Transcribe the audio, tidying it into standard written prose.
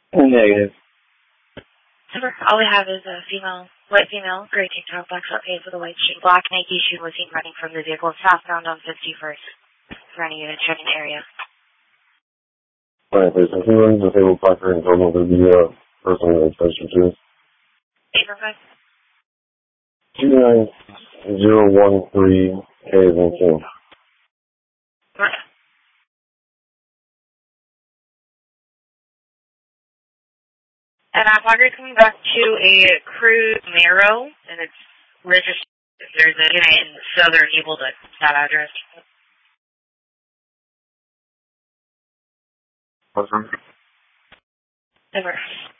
Negative. All we have is a white female, gray tank top, black sweat pants with a white shoe, black Nike shoe was seen running from the vehicle southbound on 51st. For any unit check in the area. Alright, there's a human disabled placard and total to the person in extension 2. 845. 29013 K is in King. Right. And placard coming back to a Cruise Marrow, and it's registered. There's a unit in Southern Evil that address. Awesome. Over.